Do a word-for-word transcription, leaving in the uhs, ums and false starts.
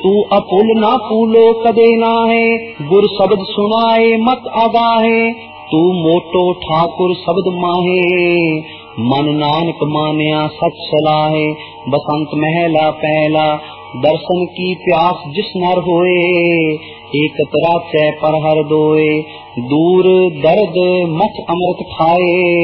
तू अपुल ना पूलो कदे नाहे, गुर शब्द सुनाए मत आगाहे। तू मोटो ठाकुर शब्द माहे, मन नानक मानिया सच सलाहे। बसंत महला पहला, दर्शन की प्यास जिस नर होए। एक तराचै पर हर दोए, दूर दर्द मथ अमृत खाए।